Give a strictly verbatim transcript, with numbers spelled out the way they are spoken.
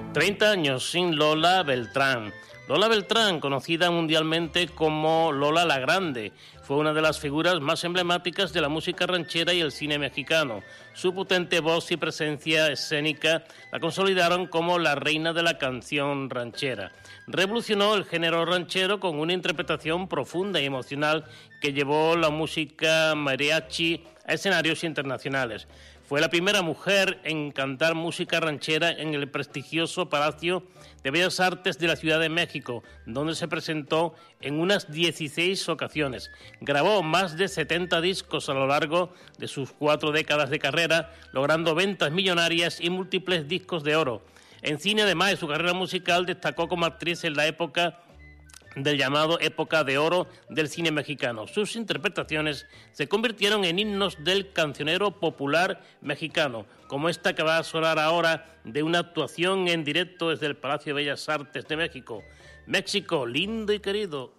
treinta años sin Lola Beltrán. Lola Beltrán, conocida mundialmente como Lola la Grande, fue una de las figuras más emblemáticas de la música ranchera y el cine mexicano. Su potente voz y presencia escénica la consolidaron como la reina de la canción ranchera. Revolucionó el género ranchero con una interpretación profunda y emocional que llevó la música mariachi a escenarios internacionales. Fue la primera mujer en cantar música ranchera en el prestigioso Palacio de Bellas Artes de la Ciudad de México, donde se presentó en unas dieciséis ocasiones. Grabó más de setenta discos a lo largo de sus cuatro décadas de carrera, logrando ventas millonarias y múltiples discos de oro. En cine, además de su carrera musical, destacó como actriz en la época del llamado época de oro del cine mexicano. Sus interpretaciones se convirtieron en himnos del cancionero popular mexicano, como esta que va a sonar ahora de una actuación en directo desde el Palacio de Bellas Artes de México. México, lindo y querido.